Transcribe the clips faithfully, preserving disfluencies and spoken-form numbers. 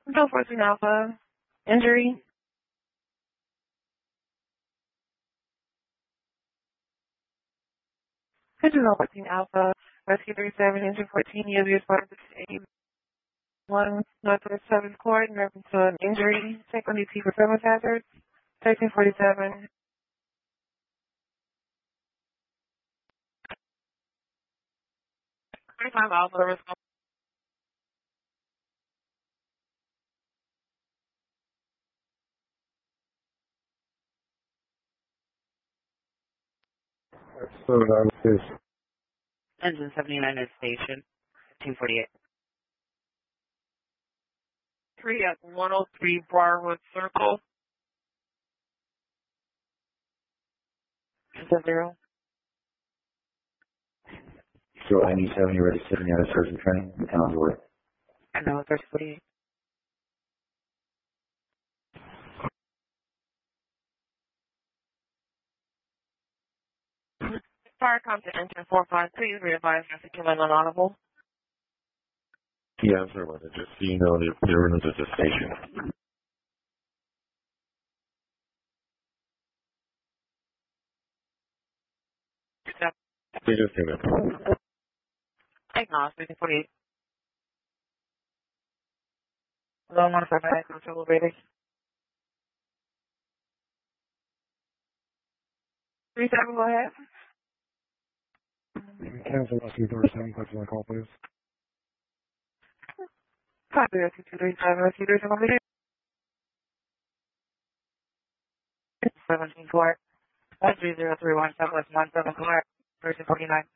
Go fourteen Alpha. Injury. Control fourteen Alpha. Rescue three seven, engine fourteen, U S part of eighty-one, Northwest seventh Court, in reference to an injury. Check on D T for service hazards. thirteen forty-seven. thirty-five Alpha, response. So that is Engine seventy-nine is station, fifteen forty-eight. Three at one oh three Briarwood Circle. Is that zero? so I need seventy ready sitting at a surgeon training and on the way. No, thirty forty-eight. Fire contact engine four five, please readvise as a human unaudible. Yeah, I'm sorry about that. Just so you know, the, the room is at the station. They just came in. Acknowledge, thirteen forty-eight. Hello, one five nine, control rating. three seven, go ahead. Cancel rescue thirty-seven, touch my call, please. Copy, rescue two three seven, rescue three seven, over here. seventeen Court. one three zero three one, Southwest one seven Court, thirteen forty-nine.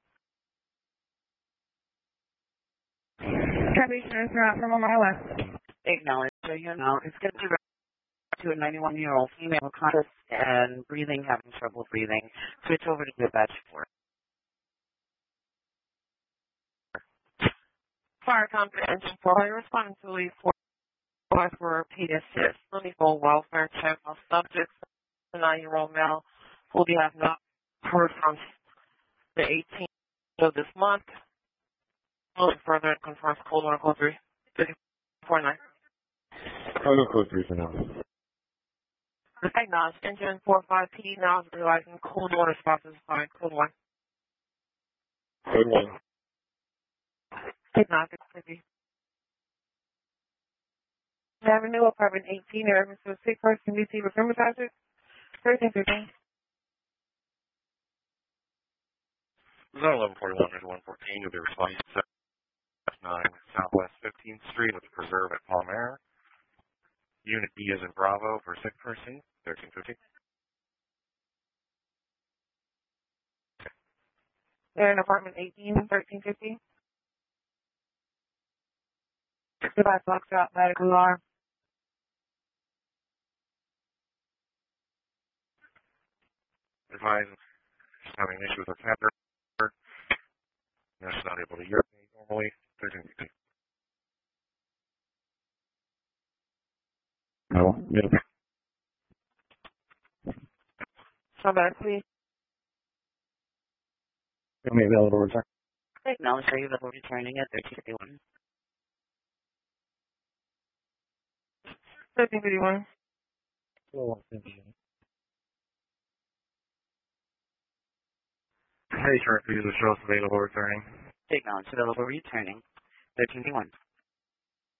Copy, insurance route from on my left. Acknowledge. So you know, it's going to be to a ninety-one-year-old female conscious and breathing, having trouble breathing. Switch over to dispatch four. Fire contact engine four, are you responding to lead four for repeat assist? Clinical welfare check on subjects, a nine-year-old male who we have not heard from the eighteenth of this month. Looking further, it confirms code one, code three, thirty forty-nine. I'll go code three for now. Acknowledge. Engine four five P now is realizing code one response is fine. Code one. Code one. Acknowledge. City. Avenue, apartment eighteen, in reference to a sick person, D C with service hazard. thirteen fifteen. Zone eleven forty-one, there's one fourteen. You'll be responding to F nine Southwest fifteenth Street with the Preserve at Palm Air. Unit B is in Bravo for sick person, thirteen fifty. They're in apartment eighteen, thirteen fifty. Device box out, medical alarm. Advise having an issue with her catheter. Nurse not able to urinate normally, thirteen fifty. No, yeah. Somebody, please. You'll be available to return. Acknowledge. Are you available returning at thirteen fifty-one? thirteen fifty-one. Hey, sharp, please, the show's available returning. Acknowledge. Available returning. thirteen fifty-one.